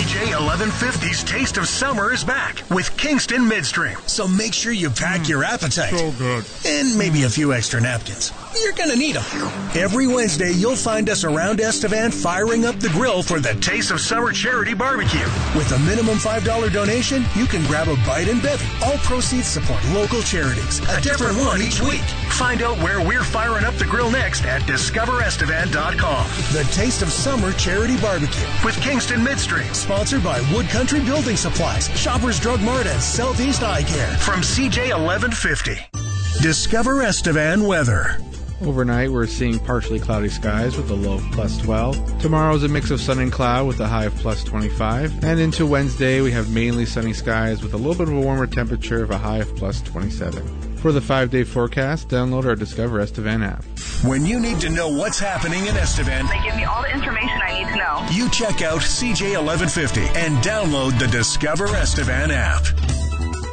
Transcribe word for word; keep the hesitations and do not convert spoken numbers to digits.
J eleven fifty's Taste of Summer is back with Kingston Midstream. So make sure you pack mm, your appetite. So good. And maybe a few extra napkins. You're going to need them. Every Wednesday, you'll find us around Estevan firing up the grill for the Taste of Summer Charity Barbecue. With a minimum five dollars donation, you can grab a bite and bevy. All proceeds support local charities. A, a different, different one each week. Find out where we're firing up the grill next at discover estevan dot com. The Taste of Summer Charity Barbecue with Kingston Midstream. Sponsored by Wood Country Building Supplies, Shoppers Drug Mart, and Southeast Eye Care. From C J eleven fifty. Discover Estevan weather. Overnight, we're seeing partially cloudy skies with a low of plus twelve. Tomorrow is a mix of sun and cloud with a high of plus twenty-five. And into Wednesday, we have mainly sunny skies with a little bit of a warmer temperature of a high of plus twenty-seven. For the five-day forecast, download our Discover Estevan app. When you need to know what's happening in Estevan, they give me all the information I need to know. You check out C J eleven fifty and download the Discover Estevan app.